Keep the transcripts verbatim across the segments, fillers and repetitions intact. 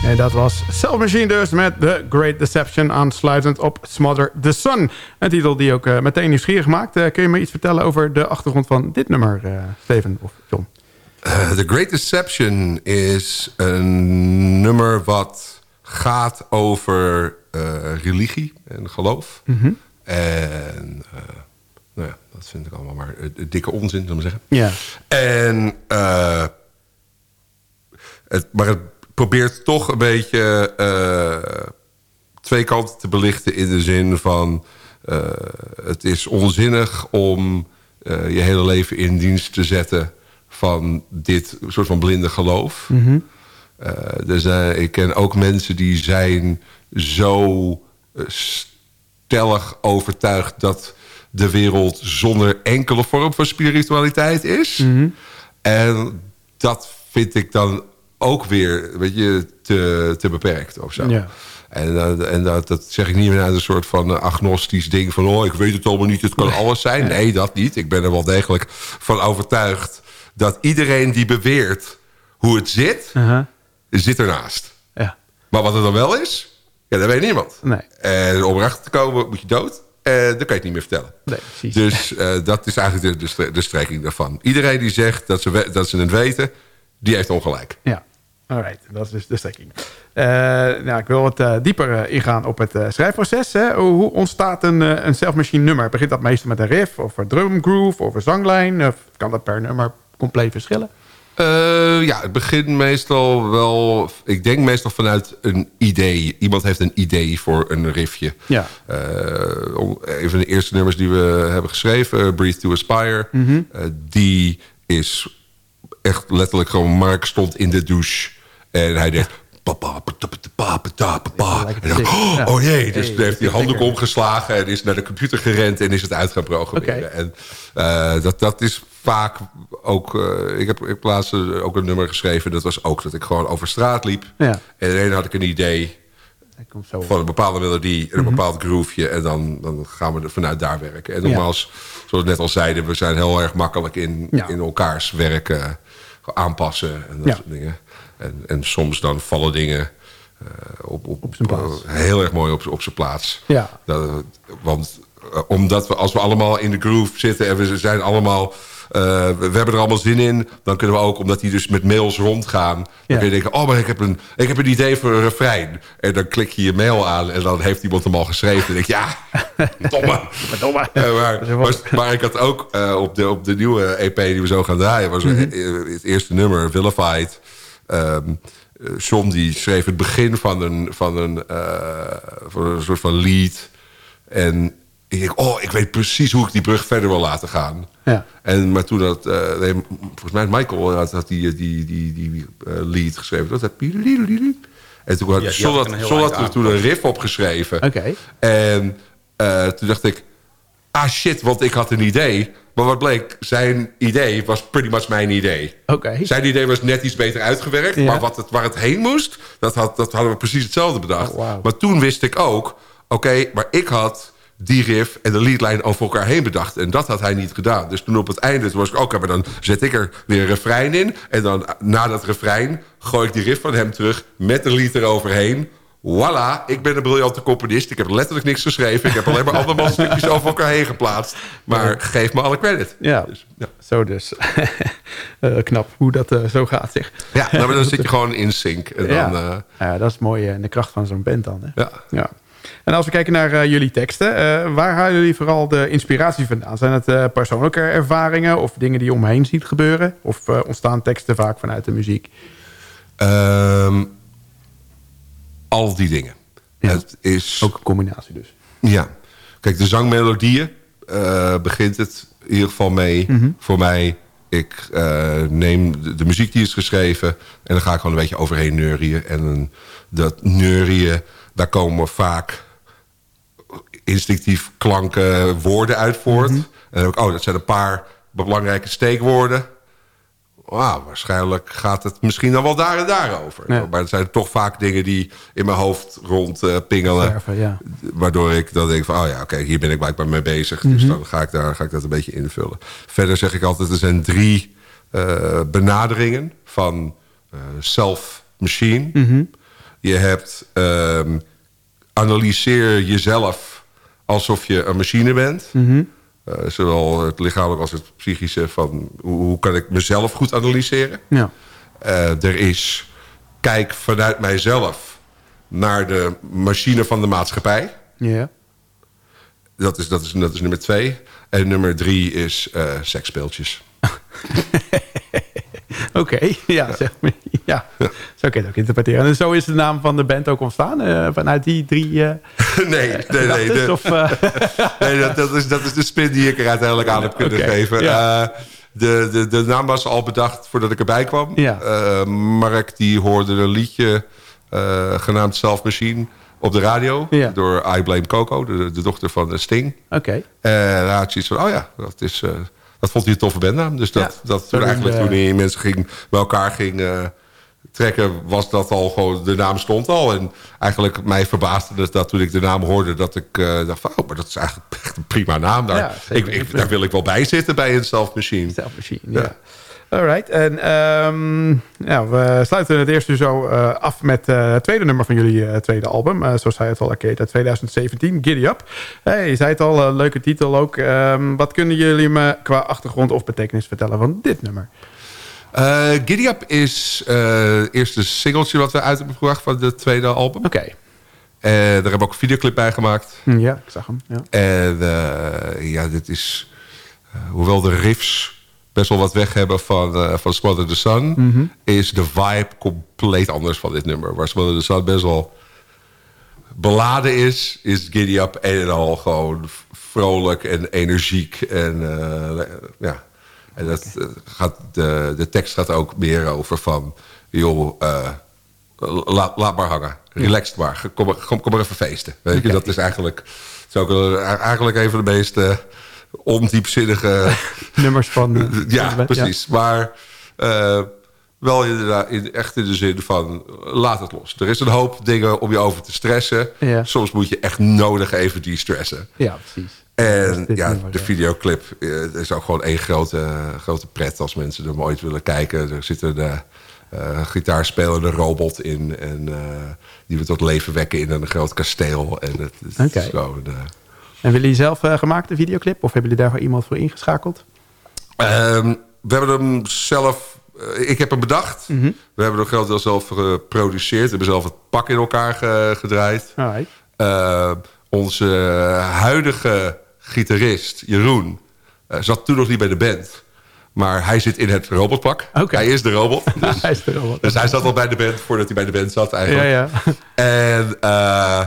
En dat was Self Machine dus met The Great Deception, aansluitend op Smother the Sun. Een titel die ook uh, meteen nieuwsgierig maakt. Uh, kun je me iets vertellen over de achtergrond van dit nummer, uh, Steven of John? Uh, The Great Deception is een nummer wat gaat over uh, religie en geloof. Mm-hmm. En uh, nou ja, dat vind ik allemaal maar uh, dikke onzin, zullen we zeggen. Ja. En uh, het, maar het probeert toch een beetje uh, twee kanten te belichten in de zin van uh, het is onzinnig om uh, je hele leven in dienst te zetten van dit soort van blinde geloof. Mm-hmm. Uh, er zijn, ik ken ook mensen die zijn zo uh, stellig overtuigd dat de wereld zonder enkele vorm van spiritualiteit is. Mm-hmm. En dat vind ik dan ook weer, weet je, te, te beperkt of zo. Ja. En, uh, en dat, dat zeg ik niet meer uit een soort van uh, agnostisch ding van oh, ik weet het allemaal niet, het kan alles zijn. Nee, dat niet. Ik ben er wel degelijk van overtuigd dat iedereen die beweert hoe het zit, uh-huh. zit ernaast. Ja. Maar wat het dan wel is, ja, dat weet niemand. Nee. En om erachter te komen moet je dood. En dan kan je het niet meer vertellen. Nee, precies. Dus uh, dat is eigenlijk de, de, de strekking daarvan. Iedereen die zegt dat ze, dat ze het weten, die heeft ongelijk. Ja, alright. Dat is dus de strekking. Uh, nou, ik wil wat uh, dieper uh, ingaan op het uh, schrijfproces. Hè. Hoe ontstaat een, uh, een self-machine nummer? Begint dat meestal met een riff of een drumgroove of een zanglijn? Of kan dat per nummer compleet verschillen? Uh, ja, het begint meestal wel... Ik denk meestal vanuit een idee. Iemand heeft een idee voor een riffje. Ja. Uh, een van de eerste nummers die we hebben geschreven... Uh, Breathe to Aspire. Mm-hmm. Uh, die is echt letterlijk gewoon... Mark stond in de douche. En hij deed... Papa, papa, papa, papa. En dan, oh, oh jee, dus hey, heeft hij handdoek omgeslagen... en is naar de computer gerend en is het uit gaan programmeren. Okay. En uh, dat, dat is vaak ook... Uh, ik heb ik laatst ook een nummer geschreven... dat was ook dat ik gewoon over straat liep. Ja. En ineens had ik een idee zo van een bepaalde melodie... en een mm-hmm. bepaald grooveje... en dan, dan gaan we er vanuit daar werken. En nogmaals, ja. zoals we net al zeiden... we zijn heel erg makkelijk in, ja. in elkaars werk uh, aanpassen... en dat ja. soort dingen. En, en soms dan vallen dingen uh, op, op, op zijn plaats. Uh, heel erg mooi op, op zijn plaats. Ja. Dat, want uh, omdat we, als we allemaal in de groove zitten... en we zijn allemaal... Uh, we hebben er allemaal zin in. Dan kunnen we ook, omdat die dus met mails rondgaan... dan ja. kun je denken, oh, maar ik heb, een, ik heb een idee voor een refrein. En dan klik je je mail aan en dan heeft iemand hem al geschreven. En denk je, ja, domme. domme. Uh, maar, maar, maar ik had ook uh, op, de, op de nieuwe E P die we zo gaan draaien... was mm-hmm. het eerste nummer, Vilified... Um, John die schreef het begin van een, van een, uh, van een soort van lied. En ik denk, oh, ik weet precies hoe ik die brug verder wil laten gaan. Ja. En, maar toen had, uh, nee, volgens mij Michael had, had die, die, die, die uh, lied geschreven. Dat had... En toen had ja, Sol had er toen een riff opgeschreven. Okay. En uh, toen dacht ik, ah shit, want ik had een idee... Maar wat bleek, zijn idee was pretty much mijn idee. Okay. Zijn idee was net iets beter uitgewerkt. Ja. Maar wat het, waar het heen moest, dat, had, dat hadden we precies hetzelfde bedacht. Oh, wow. Maar toen wist ik ook, oké, okay, maar ik had die riff en de leadline over elkaar heen bedacht. En dat had hij niet gedaan. Dus toen op het einde toen was ik, oké, okay, maar dan zet ik er weer een refrein in. En dan na dat refrein gooi ik die riff van hem terug met de lead eroverheen. Voilà, ik ben een briljante componist. Ik heb letterlijk niks geschreven. Ik heb alleen maar allemaal stukjes over elkaar heen geplaatst. Maar geef me alle credit. Ja, dus, ja. Zo dus. uh, knap hoe dat uh, zo gaat, zeg. Ja, nou, dan zit je gewoon in sync. En ja. Dan, uh... ja, dat is mooi. En de kracht van zo'n band dan. Hè? Ja. ja. En als we kijken naar uh, jullie teksten. Uh, waar halen jullie vooral de inspiratie vandaan? Zijn het uh, persoonlijke ervaringen of dingen die je omheen ziet gebeuren? Of uh, ontstaan teksten vaak vanuit de muziek? Um... Al die dingen. Ja, het is ook een combinatie dus. Ja. Kijk, de zangmelodieën uh, begint het in ieder geval mee. Mm-hmm. Voor mij, ik uh, neem de, de muziek die is geschreven... en dan ga ik gewoon een beetje overheen neurieën. En dat neurieën, daar komen vaak instinctief klanken, woorden uit voort. Mm-hmm. En dan ook, oh, dat zijn een paar belangrijke steekwoorden... Wow, waarschijnlijk gaat het misschien dan wel daar en daar over. Ja. Maar het zijn toch vaak dingen die in mijn hoofd rond uh, pingelen. Sterven, ja. Waardoor ik dan denk van, oh ja, oké, okay, hier ben ik blijkbaar mee bezig. Mm-hmm. Dus dan ga ik, daar, ga ik dat een beetje invullen. Verder zeg ik altijd, er zijn drie uh, benaderingen van uh, self-machine. Mm-hmm. Je hebt um, analyseer jezelf alsof je een machine bent. Mm-hmm. Uh, zowel het lichamelijk als het psychische. Van hoe, hoe kan ik mezelf goed analyseren? Ja. Uh, er is kijk vanuit mijzelf naar de machine van de maatschappij. Ja. Dat is, dat is, dat is nummer twee. En nummer drie is uh, seksspeeltjes. Oké, okay, ja, zeg maar. Ja, zo kun je het ook interpreteren. En zo is de naam van de band ook ontstaan? Uh, vanuit die drie uh, Nee, nee, nee. De, of, uh... nee dat, dat, is, dat is de spin die ik er uiteindelijk aan heb kunnen okay, geven. Ja. Uh, de, de, de naam was al bedacht voordat ik erbij kwam. Ja. Uh, Mark die hoorde een liedje uh, genaamd Self Machine op de radio. Ja. Door I Blame Coco, de, de dochter van Sting. Oké. Okay. En uh, hij had zoiets van, oh ja, dat is... Uh, Dat vond hij een toffe bandnaam. Dus dat, ja, dat toen eigenlijk uh, toen hij mensen ging, bij elkaar ging uh, trekken... was dat al gewoon, de naam stond al. En eigenlijk mij verbaasde het dat toen ik de naam hoorde... dat ik uh, dacht van, oh, maar dat is eigenlijk echt een prima naam. Daar, ja, ik, ik, daar wil ik wel bij zitten bij een Self Machine. Self Machine, ja. ja. Alright. En um, ja, we sluiten het eerste zo uh, af met uh, het tweede nummer van jullie uh, tweede album. Uh, zoals zei het al, Arcade uit twintig zeventien, Giddy Up. Hey, je zei het al, uh, leuke titel ook. Um, wat kunnen jullie me qua achtergrond of betekenis vertellen van dit nummer? Uh, Giddy Up is uh, het eerste singeltje wat we uit hebben gebracht van het tweede album. Oké. Okay. Uh, daar hebben we ook een videoclip bij gemaakt. Ja, ik zag hem. Ja. En uh, ja, dit is... Uh, hoewel de riffs best wel wat weg hebben van, uh, van Smother the Sun... Mm-hmm. is de vibe compleet anders van dit nummer. Waar Smother the Sun best wel beladen is... is Giddy Up een en al gewoon vrolijk en energiek. En, uh, ja. en dat, okay. gaat, de, de tekst gaat ook meer over van... joh, uh, la, laat maar hangen. Relaxed ja. maar. Kom, kom, kom maar even feesten. Weet okay. je? Dat is eigenlijk, is ook een, eigenlijk een van de meest... Uh, ondiepzinnige nummers van... Uh, ja, van precies. Ja. Maar uh, wel inderdaad in, echt in de zin van... laat het los. Er is een hoop dingen om je over te stressen. Ja. Soms moet je echt nodig even de-stressen. Ja, precies. En ja, nummer, de videoclip uh, is ook gewoon één grote, grote pret... als mensen er ooit willen kijken. Er zit een uh, uh, gitaarspelende robot in... En, uh, die we tot leven wekken in een groot kasteel. En het, het okay. is gewoon... Uh, En willen jullie zelf uh, gemaakt, de videoclip? Of hebben jullie daar iemand voor ingeschakeld? Um, we hebben hem zelf... Uh, ik heb hem bedacht. Mm-hmm. We hebben hem grotendeels zelf geproduceerd. We hebben zelf het pak in elkaar ge, gedraaid. Uh, onze huidige gitarist, Jeroen... Uh, zat toen nog niet bij de band. Maar hij zit in het robotpak. Okay. Hij is de robot. Dus, hij is de robot. Dus hij zat al bij de band voordat hij bij de band zat eigenlijk. Ja, ja. En... Uh,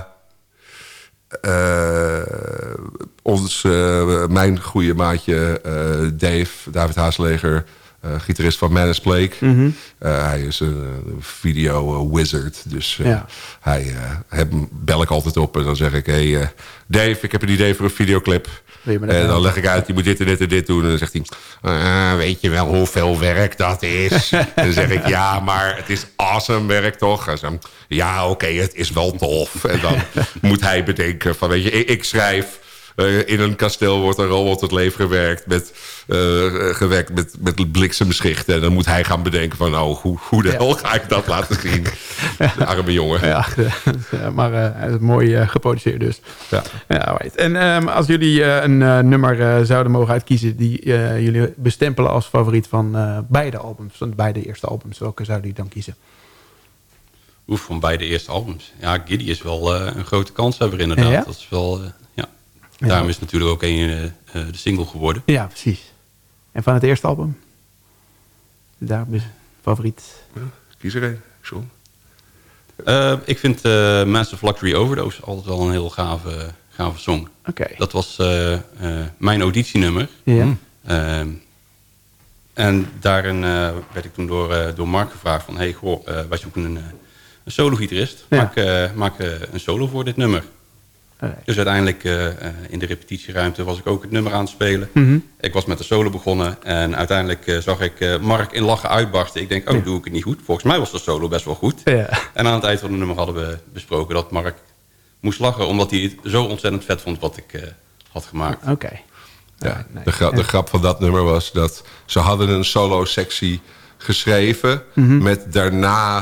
Uh, ons, uh, mijn goede maatje uh, Dave, David Haasleger, uh, gitarist van Man is Plague. Mm-hmm. Uh, hij is een uh, video uh, wizard. Dus uh, ja. hij, uh, hem bel ik altijd op en dan zeg ik... Hey, uh, Dave, ik heb een idee voor een videoclip. En dan leg ik uit, je moet dit en dit en dit doen. En dan zegt hij, uh, weet je wel hoeveel werk dat is? En dan zeg ik, ja, maar het is awesome werk toch? En dan, ja, oké, okay, het is wel tof. En dan moet hij bedenken van, weet je, ik, ik schrijf... Uh, in een kasteel wordt een robot tot leven gewerkt met, uh, gewekt met, met bliksemschichten. En dan moet hij gaan bedenken van, oh, hoe, hoe de ja. hel ga ik dat laten zien? De arme jongen. Ja, maar uh, mooi uh, geproduceerd dus. Ja. Ja, right. En um, als jullie uh, een uh, nummer uh, zouden mogen uitkiezen... die uh, jullie bestempelen als favoriet van uh, beide albums, van beide eerste albums... welke zouden jullie dan kiezen? Oef, van beide eerste albums. Ja, Giddy is wel uh, een grote kanshebber inderdaad. Ja? Dat is wel... Uh, ja. Daarom is het natuurlijk ook een, uh, de single geworden. Ja, precies. En van het eerste album? Daar favoriet? Ja, kies er een, John. Uh, ik vind uh, Massive Luxury Overdose altijd wel een heel gave, gave song. Oké. Okay. Dat was uh, uh, mijn auditienummer. Ja. Uh, en daarin uh, werd ik toen door, uh, door Mark gevraagd van... hey, goh, uh, wij zoeken een, een solo-gitarist. Ja. Maak, uh, maak uh, een solo voor dit nummer. Okay. Dus uiteindelijk uh, in de repetitieruimte was ik ook het nummer aan het spelen. Mm-hmm. Ik was met de solo begonnen en uiteindelijk uh, zag ik uh, Mark in lachen uitbarsten. Ik denk, oh, ja. doe ik het niet goed? Volgens mij was de solo best wel goed. Ja. En aan het eind van het nummer hadden we besproken dat Mark moest lachen... omdat hij het zo ontzettend vet vond wat ik uh, had gemaakt. Oké. Okay. Ja, nee. de, gra- de grap van dat nummer was dat ze hadden een solo-sectie geschreven... Mm-hmm. met daarna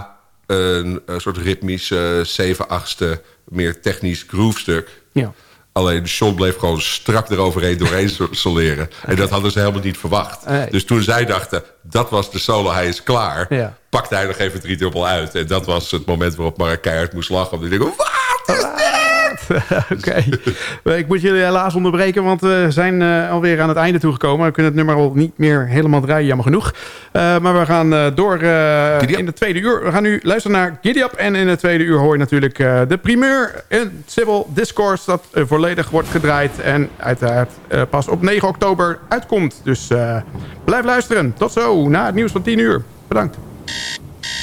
een, een soort ritmisch uh, zeven achtste, meer technisch groove-stuk. Ja. Alleen John bleef gewoon strak eroverheen doorheen soleren. Okay. En dat hadden ze helemaal niet verwacht. Nee. Dus toen zij dachten, dat was de solo, hij is klaar. Ja. Pakte hij nog even drie dubbel uit. En dat was het moment waarop Mark keihard moest lachen. Omdat ik dacht, wat is dit? Oké. Okay. Ik moet jullie helaas onderbreken, want we zijn uh, alweer aan het einde toegekomen. We kunnen het nummer al niet meer helemaal draaien, jammer genoeg. Uh, maar we gaan uh, door uh, in de tweede uur. We gaan nu luisteren naar Giddy Up. En in de tweede uur hoor je natuurlijk uh, de primeur in Civil Discourse. Dat uh, volledig wordt gedraaid en uiteraard uh, pas op negen oktober uitkomt. Dus uh, blijf luisteren. Tot zo, na het nieuws van tien uur. Bedankt.